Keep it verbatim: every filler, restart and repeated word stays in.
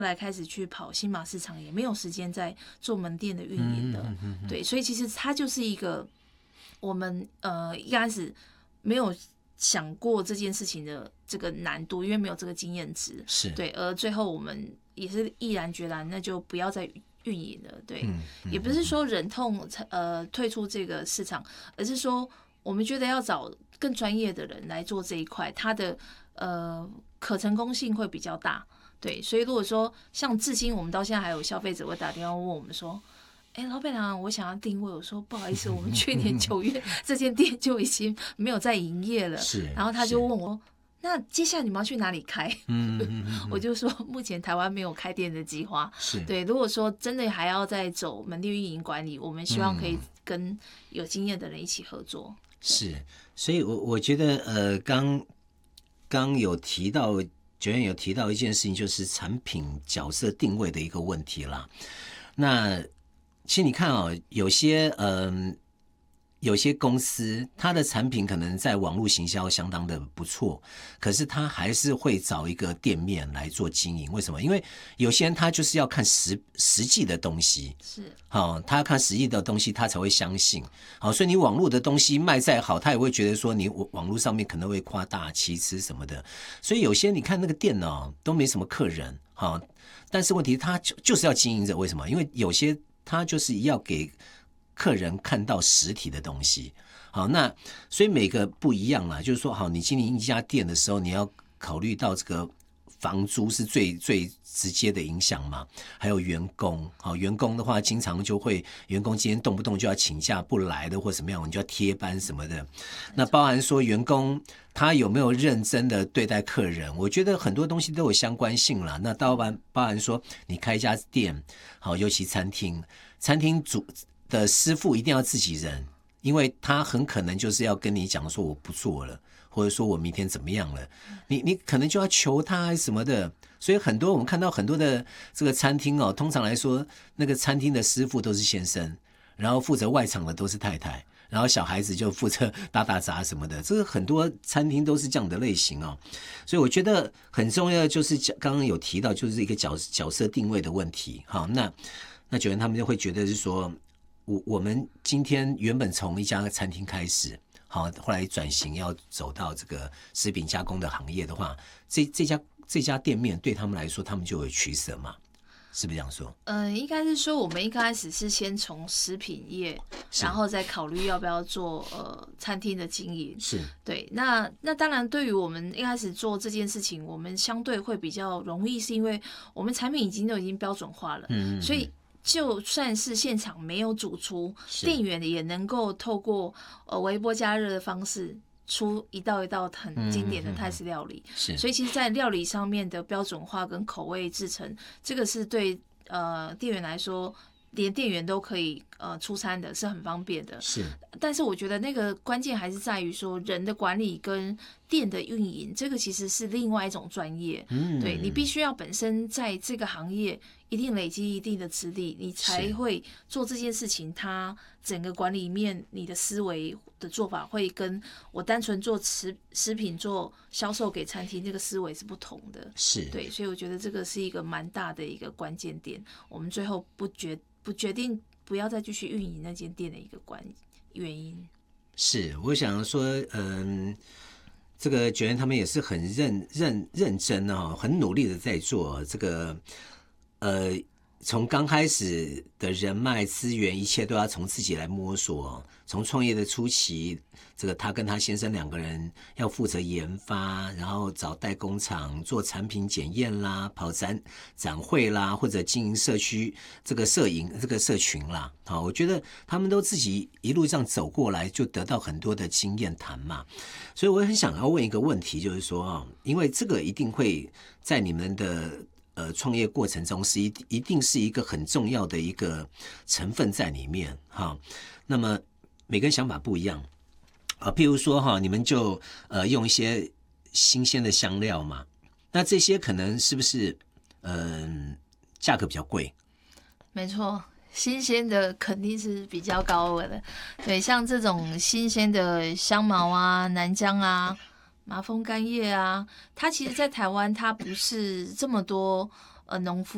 来开始去跑新马市场，也没有时间在做门店的运营的。嗯嗯嗯嗯对，所以其实它就是一个我们呃一开始没有想过这件事情的这个难度，因为没有这个经验值， 是对，而最后我们也是毅然决然，那就不要再运营了，对， 嗯嗯、 也不是说忍痛呃退出这个市场，而是说我们觉得要找更专业的人来做这一块，它的呃可成功性会比较大，对，所以如果说像至今我们到现在还有消费者会打电话问我们说，哎，老板娘，我想要定位。我说不好意思，我们去年九月这间店就已经没有在营业了。 是， 然后他就问我，那接下来你们要去哪里开？ 嗯嗯嗯嗯、 我就说目前台湾没有开店的计划。 是， 对，如果说真的还要再走门店运营管理，我们希望可以跟有经验的人一起合作。 是，所以我我觉得呃，刚刚有提到，九院有提到一件事情，就是产品角色定位的一个问题啦。那其实你看哦，有些嗯、呃，有些公司它的产品可能在网络行销相当的不错，可是它还是会找一个店面来做经营。为什么？因为有些人他就是要看实实际的东西， 是好、哦，他要看实际的东西，他才会相信。好，所以你网络的东西卖再好，他也会觉得说你网络上面可能会夸大其词什么的。所以有些你看那个店哦，都没什么客人，好、哦，但是问题他就就是要经营着。为什么？因为有些他就是要给客人看到实体的东西。好，那所以每个不一样啦，就是说，好，你经营一家店的时候，你要考虑到这个房租是最最直接的影响嘛，还有员工。好，员工的话，经常就会员工今天动不动就要请假不来的，或什么样，你就要贴班什么的。那包含说员工他有没有认真的对待客人，我觉得很多东西都有相关性啦。那包含包含说你开一家店，好，尤其餐厅，餐厅主的师傅一定要自己人，因为他很可能就是要跟你讲说我不做了，或者说我明天怎么样了，你你可能就要求他什么的。所以很多我们看到很多的这个餐厅哦，通常来说那个餐厅的师傅都是先生，然后负责外场的都是太太，然后小孩子就负责打打杂什么的，这个很多餐厅都是这样的类型哦。所以我觉得很重要的就是刚刚有提到就是一个角角色定位的问题。好，那那九元他们就会觉得是说，我我们今天原本从一家餐厅开始，好，后来转型要走到这个食品加工的行业的话，这这家这家店面对他们来说，他们就有取舍嘛。是不是这样说？ 嗯、呃，应该是说我们一开始是先从食品业，然后再考虑要不要做呃餐厅的经营。 是，对。 那那当然，对于我们一开始做这件事情，我们相对会比较容易，是因为我们产品已经都已经标准化了，嗯, 嗯, 嗯，所以就算是现场没有主厨，店员也能够透过呃微波加热的方式出一道一道很经典的泰式料理。嗯嗯嗯，所以其实在料理上面的标准化跟口味制成，这个是对呃店员来说，连店员都可以呃出餐的，是很方便的。 是， 但是我觉得那个关键还是在于说人的管理跟店的运营，这个其实是另外一种专业。嗯，对，你必须要本身在这个行业一定累积一定的资历，你才会做这件事情。它整个管理面，你的思维的做法会跟我单纯做食食品做销售给餐厅这个思维是不同的。 是， 对，所以我觉得这个是一个蛮大的一个关键点。我们最后不决不决定不要再继续运营那间店的一个关原因。 是，我想说，嗯。这个九元他们也是很认认认真哦，很努力的在做这个，呃，从刚开始的人脉资源，一切都要从自己来摸索。从创业的初期，这个他跟他先生两个人要负责研发，然后找代工厂做产品检验啦，跑展展会啦，或者经营社区这个摄影这个社群啦。好，我觉得他们都自己一路上走过来，就得到很多的经验谈嘛。所以我很想要问一个问题，就是说，因为这个一定会在你们的呃创业过程中是一一定是一个很重要的一个成分在里面哈。那么每个人想法不一样啊，譬如说哈，你们就呃用一些新鲜的香料嘛，那这些可能是不是嗯、呃、价格比较贵？ 没错。新鲜的肯定是比较高额的，对，像这种新鲜的香茅啊、南姜啊、麻风干叶啊，它其实在台湾它不是这么多呃农夫